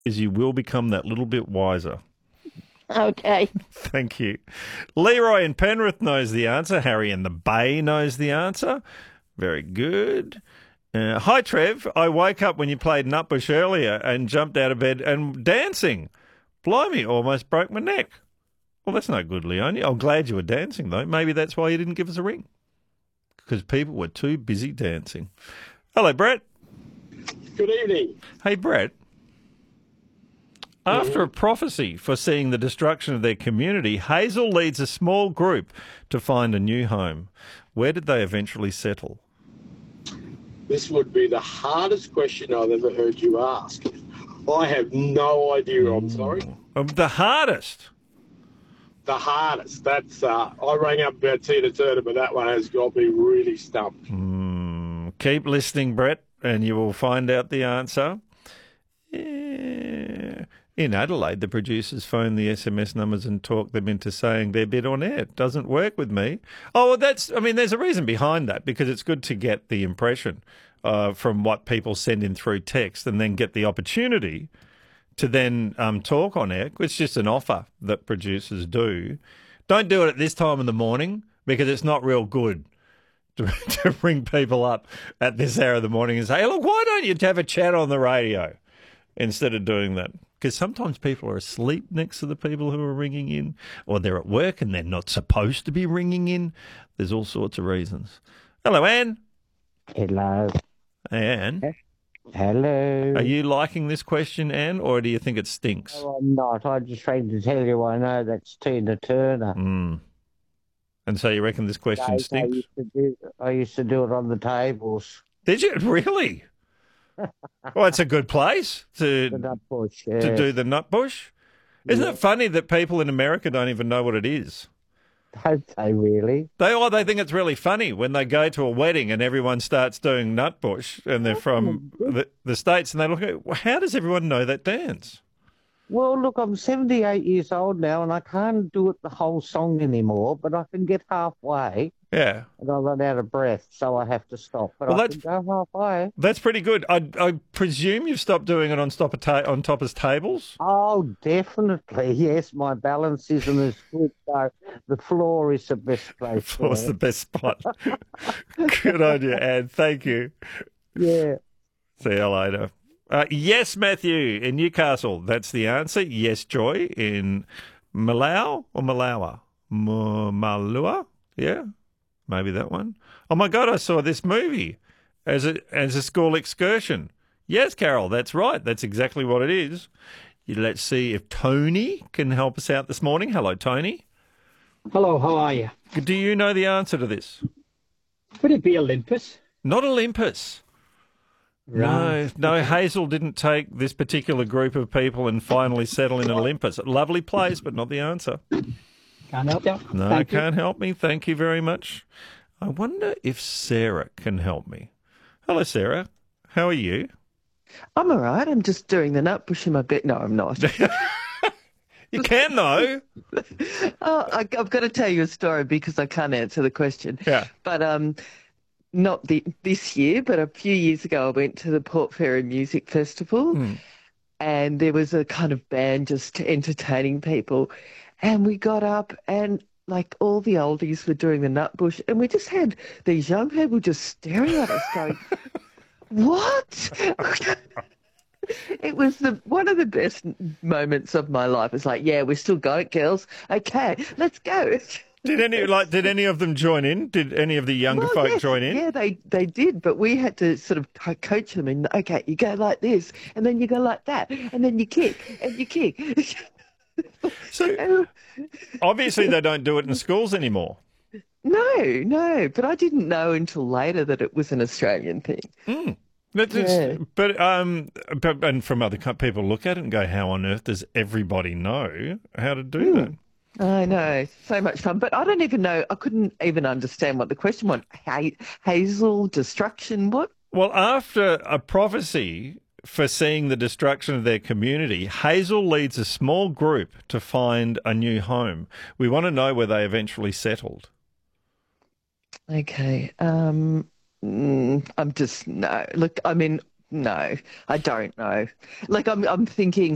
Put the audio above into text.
is you will become that little bit wiser. Okay. Thank you. Leroy in Penrith knows the answer. Harry in the Bay knows the answer. Very good. Hi, Trev. I woke up when you played Nutbush earlier and jumped out of bed and dancing. Blimey, almost broke my neck. Well, that's no good, Leonie. I'm glad you were dancing, though. Maybe that's why you didn't give us a ring. Because people were too busy dancing. Hello, Brett. Good evening. Hey, Brett. After a prophecy foreseeing the destruction of their community, Hazel leads a small group to find a new home. Where did they eventually settle? This would be the hardest question I've ever heard you ask. I have no idea, I'm sorry. The hardest? The hardest. That's, I rang up about Tina Turner, but that one has got me really stumped. Keep listening, Brett, and you will find out the answer. In Adelaide, the producers phone the SMS numbers and talk them into saying their bid on air. It doesn't work with me. Oh, well, there's a reason behind that, because it's good to get the impression from what people send in through text and then get the opportunity to then talk on air. It's just an offer that producers do. Don't do it at this time of the morning because it's not real good to bring people up at this hour of the morning and say, hey, look, why don't you have a chat on the radio instead of doing that? Because sometimes people are asleep next to the people who are ringing in, or they're at work and they're not supposed to be ringing in. There's all sorts of reasons. Hello, Anne. Hello. Hey, Anne. Hello. Are you liking this question, Anne, or do you think it stinks? No, I'm not. I just tried to tell you I know that's Tina Turner. And so you reckon this question stinks? I used to do it on the tables. Did you? Really? Well, it's a good place to The Nutbush, yeah. to do the Nutbush. Isn't it funny that people in America don't even know what it is? Don't they really? They think it's really funny when they go to a wedding and everyone starts doing Nutbush and they're from the States and they look at, well, how does everyone know that dance? Well, look, I'm 78 years old now and I can't do it the whole song anymore, but I can get halfway. Yeah. And I run out of breath, so I have to stop. But I can go halfway. That's pretty good. I presume you've stopped doing it on top of tables? Oh, definitely. Yes, my balance isn't as good, so the floor is the best place. The floor's the best spot. Good on you, Anne. Thank you. Yeah. See you later. Yes, Matthew, in Newcastle. That's the answer. Yes, Joy, in Malau or Malawa? Malua? Yeah, maybe that one. Oh, my God, I saw this movie as a school excursion. Yes, Carol, that's right. That's exactly what it is. Let's see if Tony can help us out this morning. Hello, Tony. Hello, how are you? Do you know the answer to this? Would it be Olympus? Not Olympus. No, Hazel didn't take this particular group of people and finally settle in Olympus. Lovely place, but not the answer. Can't help you. No, can't help me. Thank you very much. I wonder if Sarah can help me. Hello, Sarah. How are you? I'm all right. I'm just doing the nut pushing my bit. No, I'm not. You can, though. I've got to tell you a story because I can't answer the question. Yeah. But not this year, but a few years ago, I went to the Port Fairy Music Festival, and there was a kind of band just entertaining people, and we got up and like all the oldies were doing the Nutbush, and we just had these young people just staring at us, going, "What?" It was one of the best moments of my life. It's like, yeah, we're still going, girls. Okay, let's go. Did any of them join in? Did any of the younger folk join in? Yeah, they did, but we had to sort of coach them in, okay, you go like this, and then you go like that, and then you kick, and you kick. So, obviously they don't do it in schools anymore. No, but I didn't know until later that it was an Australian thing. But and from other people look at it and go, how on earth does everybody know how to do that? I know, so much fun. But I don't even know, I couldn't even understand what the question was. Hazel, destruction, what? Well, after a prophecy foreseeing the destruction of their community, Hazel leads a small group to find a new home. We want to know where they eventually settled. Okay. I'm just, no. Look, I mean, no, I don't know. Like, I'm thinking